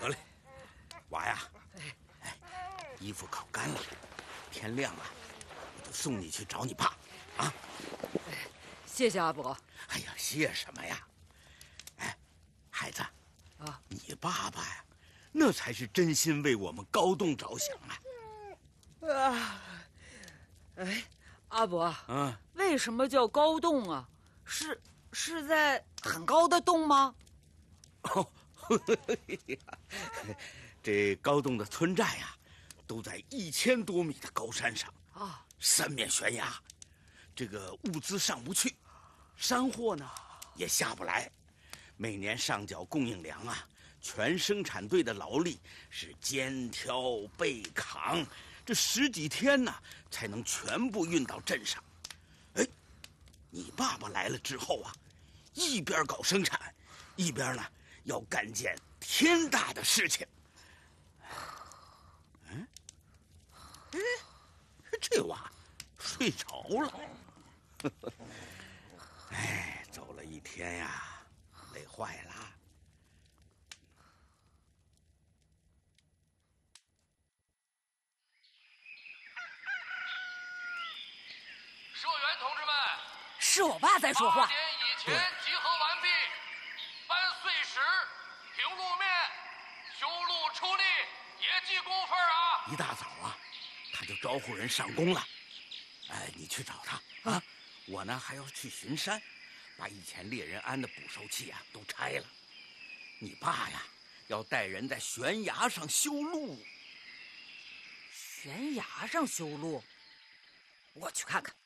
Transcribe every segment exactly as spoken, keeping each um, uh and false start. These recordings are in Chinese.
得嘞，娃呀，哎，衣服烤干了，天亮了，我就送你去找你爸，啊！ 谢谢阿伯。 哎呀，谢什么呀？哎，孩子，啊，你爸爸呀，那才是真心为我们高栋着想啊！ 啊，哎，阿伯， 嗯， 为什么叫高栋啊？是是在很高的洞吗？ 哦，这高栋的村寨呀，都在一千多米的高山上啊，三面悬崖，这个物资上不去，山货呢也下不来，每年上缴供应粮啊，全生产队的劳力是肩挑背扛，这十几天呢才能全部运到镇上。哎，你爸爸来了之后啊，一边搞生产，一边呢要干件天大的事情。嗯，哎，这娃睡着了。哎，走了一天呀，累坏了。 社员同志们， 是我爸在说话。 八点以前集合完毕，搬碎石、平路面、修路出力，也记工分啊！ 一大早啊，他就招呼人上工了。哎，你去找他啊！我呢还要去巡山，把以前猎人安的捕兽器啊都拆了。你爸呀，要带人在悬崖上修路。 悬崖上修路，我去看看。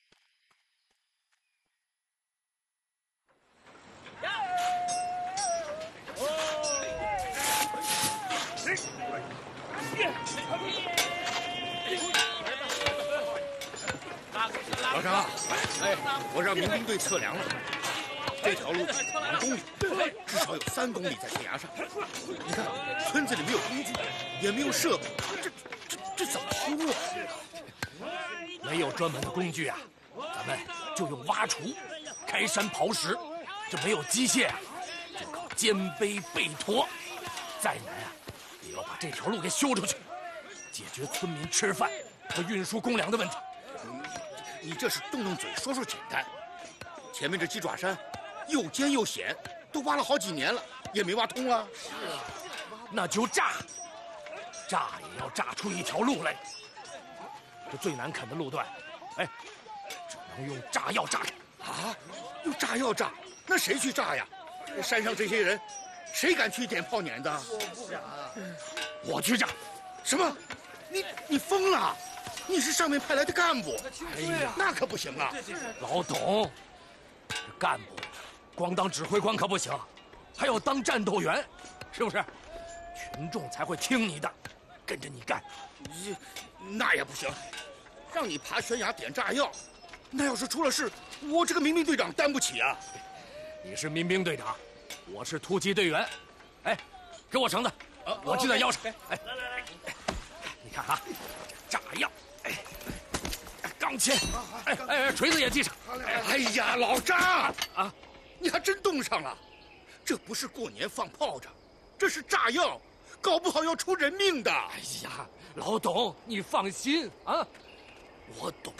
老张，哎，我让民兵队测量了，这条路两公里，至少有三公里在悬崖上。你看，村子里没有工具，也没有设备，这这这怎么修啊？ 没有专门的工具啊，咱们就用挖锄、开山刨石。这没有机械啊，就靠肩背背驮。再难啊，也要把这条路给修出去，解决村民吃饭和运输公粮的问题。 你这是动动嘴说说简单，前面这鸡爪山又尖又险，都挖了好几年了，也没挖通啊。 是啊，那就炸，炸也要炸出一条路来。这最难啃的路段，哎，只能用炸药炸开。 啊，用炸药炸？那谁去炸呀？山上这些人，谁敢去点炮碾的？ 我不敢，我去炸。 什么？你你疯了？你是上面派来的干部， 哎呀， 那可不行啊！ 老董，这干部光当指挥官可不行，还要当战斗员，是不是？群众才会听你的，跟着你干。 这那也不行，让你爬悬崖点炸药，那要是出了事，我这个民兵队长担不起啊！ 你是民兵队长，我是突击队员。哎，给我绳子，我系在腰上。哎，来来来，你看啊，炸药。钢钎，哎哎，锤子也系上。 哎呀，老张啊，你还真冻上了。这不是过年放炮仗，这是炸药，搞不好要出人命的。 哎呀，老董，你放心啊，我懂。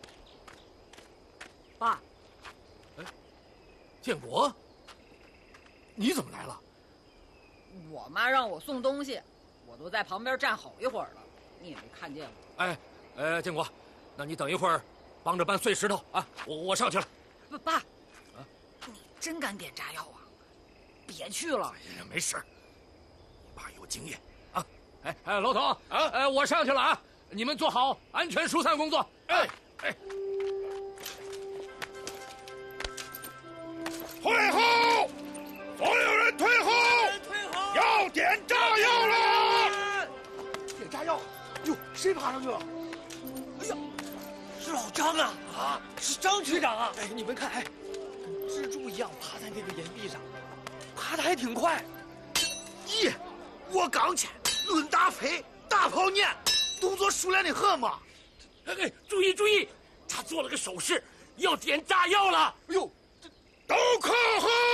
爸， 哎，建国，你怎么来了？ 我妈让我送东西，我都在旁边站好一会儿了，你也没看见我。 哎，呃，建国。那你等一会儿，帮着搬碎石头啊！我我上去了。 不，爸，啊，你真敢点炸药啊？别去了。 哎呀，没事，你爸有经验啊！哎哎，老董啊，哎，我上去了啊！你们做好安全疏散工作。哎哎， 退后！所有人退后！ 退后！ 要点炸药了！ 点炸药！哟，谁爬上去了？哎呀！是老张啊！啊，是张局长啊！哎，你们看，哎，跟蜘蛛一样爬在那个岩壁上，爬得还挺快。 咦，我刚去论大飞，大炮念，动作熟练的很嘛！ 哎哎，注意注意，他做了个手势，要点炸药了。哎呦， 都靠后！